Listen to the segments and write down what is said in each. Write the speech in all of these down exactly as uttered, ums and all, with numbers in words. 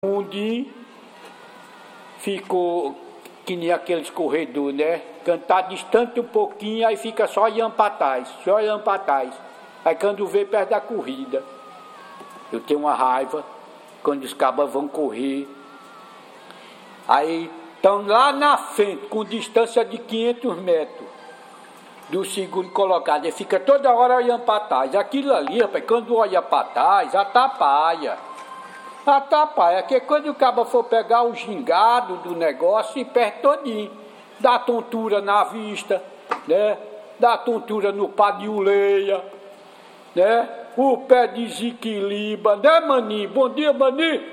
onde ficou que nem aqueles corredores, né? Quando tá distante um pouquinho, aí fica só olhando para trás, só olhando para trás. Aí quando vê perto da corrida, eu tenho uma raiva quando os cabas vão correr. Aí estão lá na frente, com distância de quinhentos metros do segundo colocado. Ele fica toda hora olhando para trás. Aquilo ali, rapaz, quando olha para trás, atrapalha. Atrapalha, porque quando o cabo for pegar o gingado do negócio, se perde todinho. Dá tontura na vista, né? Dá tontura no padiuleia, né? O pé desequilibra, né, Maninho? Bom dia, Maninho.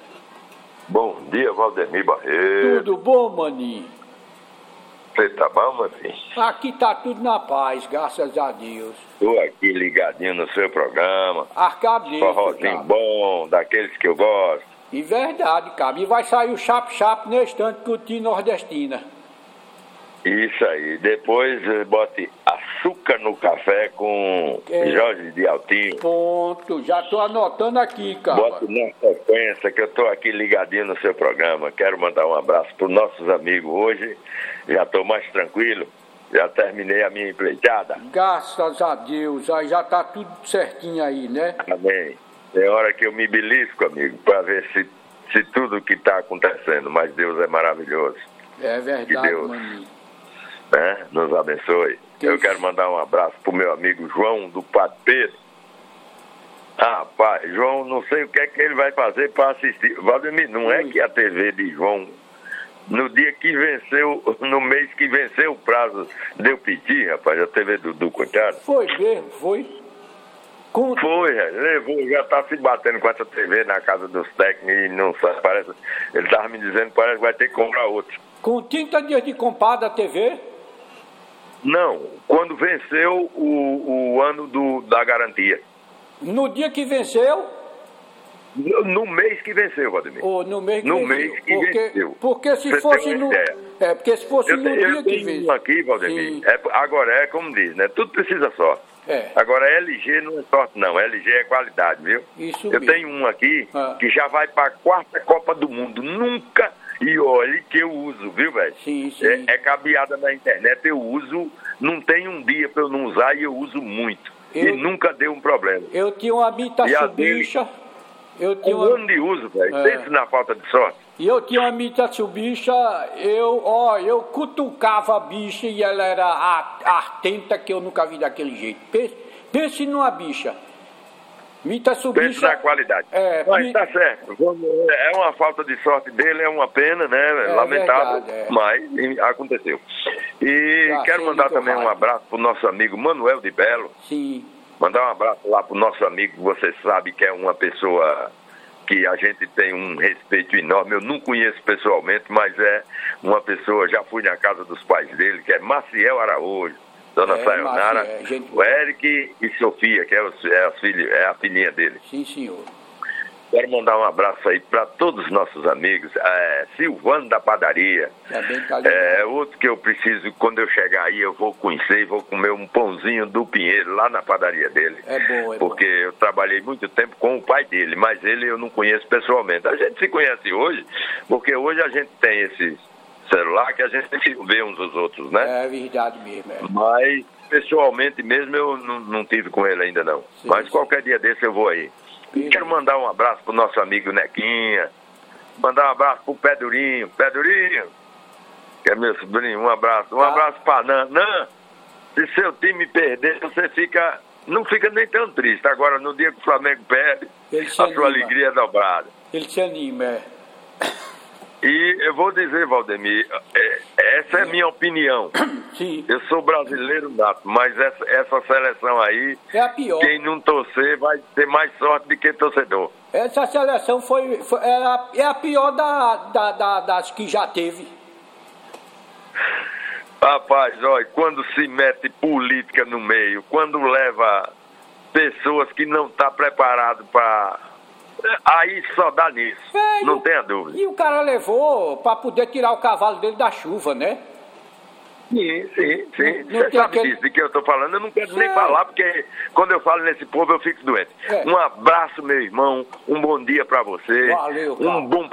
Bom dia, Valdemir Barreto. Tudo bom, Maninho? Você tá bom, Maninho? Aqui tá tudo na paz, graças a Deus. Tô aqui ligadinho no seu programa. Arcabista, forrozinho bom, daqueles que eu gosto. E verdade, cara. E vai sair o chap-chap no instante com o Tim Nordestina. Isso aí. Depois bote açúcar no café com é. Jorge de Altinho. Ponto. Já tô anotando aqui, cara. Bote na sequência que eu tô aqui ligadinho no seu programa. Quero mandar um abraço pros nossos amigos hoje. Já tô mais tranquilo. Já terminei a minha empreitada. Graças a Deus. Aí já tá tudo certinho aí, né? Amém. Tem hora que eu me belisco, amigo, para ver se, se tudo que está acontecendo. Mas Deus é maravilhoso. É verdade, que Deus, maninho. Né, nos abençoe. Que eu quero mandar um abraço pro meu amigo João do Padre Pedro. Ah, rapaz, João, não sei o que é que ele vai fazer para assistir. Valdemir, não é que a T V de João, no dia que venceu, no mês que venceu o prazo, deu piti, rapaz, a T V do, do coitado. Foi mesmo, foi. Com... Foi, levou, já tá se batendo com essa T V na casa dos técnicos e não sabe, parece, ele tava me dizendo que parece que vai ter que comprar outra. Com trinta dias de comprar da T V? Não, quando venceu o, o ano do, da garantia. No dia que venceu? No, no mês que venceu, Valdemir. Oh, no mês que no venceu. mês que porque, venceu. Porque se Você fosse no... Ideia. É, porque se fosse eu, no eu dia que tenho venceu. um aqui, Valdemir, é, agora é como diz, né? Tudo precisa sorte. É. Agora L G não é sorte não, L G é qualidade, viu? Isso eu mesmo. tenho um aqui ah. que já vai para a quarta Copa do Mundo. Nunca... E olha que eu uso, viu, velho? Sim, sim. É, é cabeada na internet, eu uso, não tem um dia pra eu não usar e eu uso muito. Eu, e nunca deu um problema. Eu tinha uma Mitsubishi. Eu tinha um uma... ano de uso, velho. É. Pense na falta de sorte. E eu tinha uma Mitsubishi, eu, ó, eu cutucava a bicha e ela era atenta que eu nunca vi daquele jeito. Pense, pense numa bicha. Mitsubishi. Pense na qualidade. É, mas tá certo. É uma falta de sorte dele, é uma pena, né? É lamentável, verdade, é. Mas aconteceu. E ah, quero mandar também um abraço pro nosso amigo Manuel de Belo. Sim. Mandar um abraço lá pro nosso amigo, você sabe que é uma pessoa que a gente tem um respeito enorme. Eu não conheço pessoalmente, mas é uma pessoa, já fui na casa dos pais dele, que é Maciel Araújo. Dona é, Sayonara, é, gente... o Eric e Sofia, que é, o, é, a filha, é a filhinha dele. Sim, senhor. Quero mandar um abraço aí para todos os nossos amigos. É, Silvano da Padaria. É, bem é outro que eu preciso, quando eu chegar aí, eu vou conhecer e vou comer um pãozinho do Pinheiro lá na padaria dele. É bom, é Porque bom. eu trabalhei muito tempo com o pai dele, mas ele eu não conheço pessoalmente. A gente se conhece hoje, porque hoje a gente tem esses... celular que a gente vê uns dos outros, né? É verdade mesmo. É. Mas, pessoalmente mesmo, eu não, não tive com ele ainda não. Sim, Mas sim. Qualquer dia desse eu vou aí. Sim. Quero mandar um abraço pro nosso amigo Nequinha. Mandar um abraço pro Pé Durinho. Pé Durinho, que é meu sobrinho, um abraço. Um ah. abraço pra Nan. Nan, se seu time perder, você fica... Não fica nem tão triste. Agora, no dia que o Flamengo perde, a sua anima. Alegria é dobrada. Ele se anima, é. E eu vou dizer, Valdemir, essa é a minha opinião. Sim. Eu sou brasileiro nato, mas essa, essa seleção aí, é a pior. Quem não torcer vai ter mais sorte do que torcedor. Essa seleção foi, foi é, a, é a pior da, da, da, das que já teve. Rapaz, olha, quando se mete política no meio, quando leva pessoas que não estão preparadas para... Aí só dá nisso, é, não o, tenha dúvida. E o cara levou para poder tirar o cavalo dele da chuva, né? Sim, sim, sim. Não, não Você sabe aquele... disso, de que eu estou falando, eu não quero Sim. nem falar, porque quando eu falo nesse povo eu fico doente. É. Um abraço, meu irmão, um bom dia para você, Valeu, cara. um bom